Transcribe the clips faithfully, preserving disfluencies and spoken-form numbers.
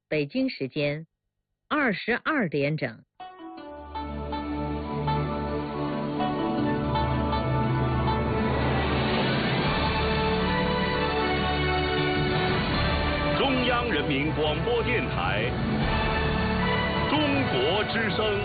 北京时间二十二点整。 中央人民广播电台中国之声。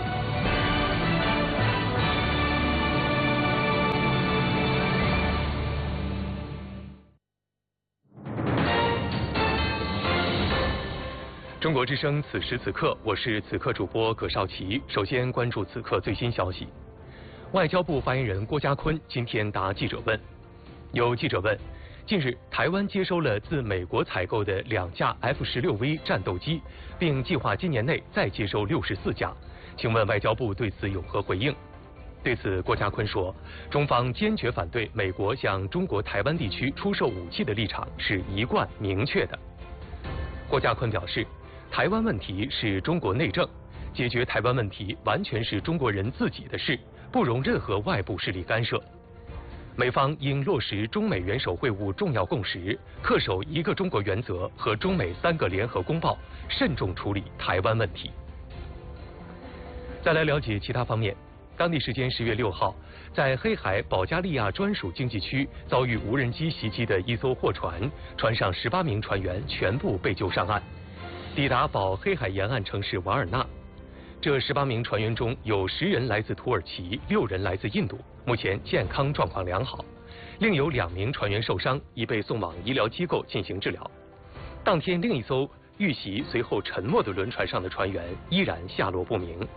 中国之声，此时此刻，我是此刻主播葛少奇。首先关注此刻最新消息。外交部发言人郭家坤今天答记者问，有记者问，近日台湾接收了自美国采购的两架 F 十六 V 战斗机，并计划今年内再接收六十四架，请问外交部对此有何回应？对此，郭家坤说，中方坚决反对美国向中国台湾地区出售武器的立场是一贯明确的。郭家坤表示，台湾问题是中国内政，解决台湾问题完全是中国人自己的事，不容任何外部势力干涉。美方应落实中美元首会晤重要共识，恪守一个中国原则和中美三个联合公报，慎重处理台湾问题。再来了解其他方面。当地时间十月六号，在黑海保加利亚专属经济区遭遇无人机袭击的一艘货船，船上十八名船员全部被救上岸，抵达保黑海沿岸城市瓦尔纳。这十八名船员中有十人来自土耳其，六人来自印度，目前健康状况良好。另有两名船员受伤，已被送往医疗机构进行治疗。当天，另一艘遇袭随后沉没的轮船上的船员依然下落不明。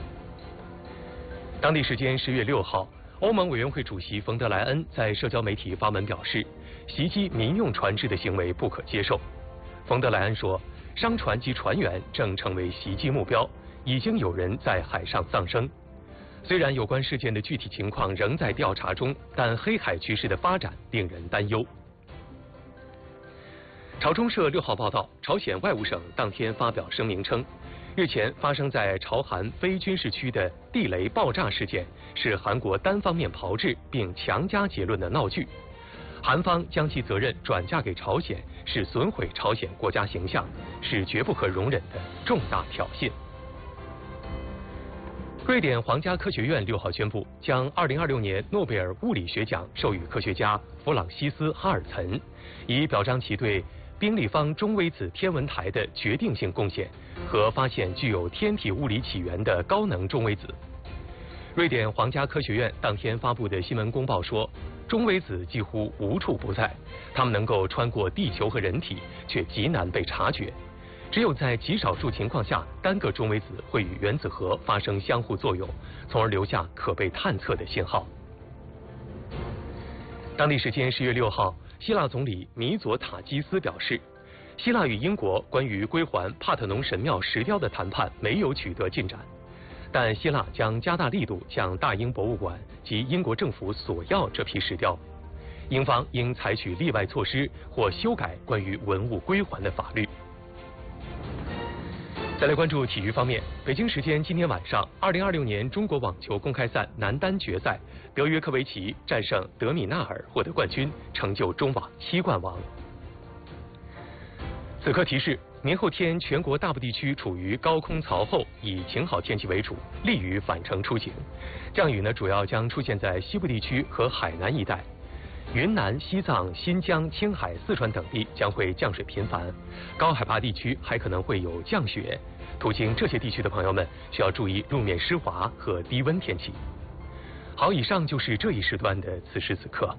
当地时间十月六号，欧盟委员会主席冯德莱恩在社交媒体发文表示，袭击民用船只的行为不可接受。冯德莱恩说，商船及船员正成为袭击目标，已经有人在海上丧生。虽然有关事件的具体情况仍在调查中，但黑海局势的发展令人担忧。朝中社六号报道，朝鲜外务省当天发表声明称，日前发生在朝韩非军事区的地雷爆炸事件是韩国单方面炮制并强加结论的闹剧，韩方将其责任转嫁给朝鲜，是损毁朝鲜国家形象，是绝不可容忍的重大挑衅。瑞典皇家科学院六号宣布，将二零二六年诺贝尔物理学奖授予科学家弗朗西斯·哈尔岑，以表彰其对宾立方中微子天文台的决定性贡献和发现具有天体物理起源的高能中微子。瑞典皇家科学院当天发布的新闻公报说，中微子几乎无处不在，它们能够穿过地球和人体，却极难被察觉。只有在极少数情况下，单个中微子会与原子核发生相互作用，从而留下可被探测的信号。当地时间十月六号，希腊总理米佐塔基斯表示，希腊与英国关于归还帕特农神庙石雕的谈判没有取得进展，但希腊将加大力度向大英博物馆及英国政府索要这批石雕，英方应采取例外措施或修改关于文物归还的法律。再来关注体育方面，北京时间今天晚上，二零二六年中国网球公开赛男单决赛，德约科维奇战胜德米纳尔获得冠军，成就中网七冠王。此刻提示，明后天全国大部地区处于高空槽后，以晴好天气为主，利于返程出行。降雨呢，主要将出现在西部地区和海南一带。云南、西藏、新疆、青海、四川等地将会降水频繁，高海拔地区还可能会有降雪。途经这些地区的朋友们需要注意路面湿滑和低温天气。好，以上就是这一时段的此时此刻。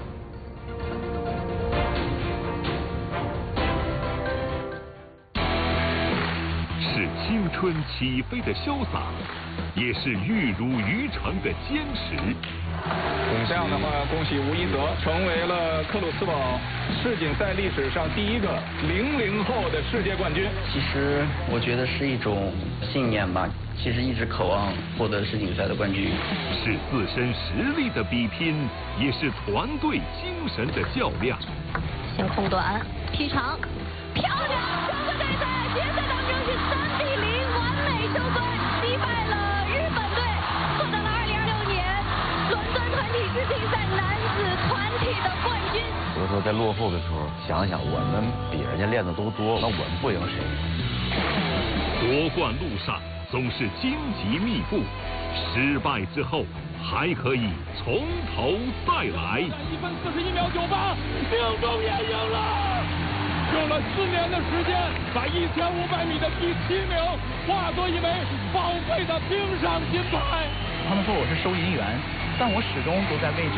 是青春起飞的潇洒，也是玉如渔场的坚持。 这样的话，恭喜吴一泽成为了克鲁斯堡世锦赛历史上第一个零零后的世界冠军。 其实我觉得是一种信念吧，其实一直渴望获得世锦赛的冠军。 是自身实力的比拼，也是团队精神的较量。 先控短，劈长，漂亮！中国队在决赛当中是三比零完美收官，击败了日本队，获得了二零二六年伦敦团体世锦赛男子团体的冠军。 有的时候在落后的时候，想想我们比人家练的都多，那我们不赢谁？ 夺冠路上总是荆棘密布，失败之后还可以从头再来。 一分四十一秒九八，命中也赢了。用了四年的时间，把一千五百米的第七名化作一枚宝贵的冰上金牌。 他们说我是收银员，但我始终都在为这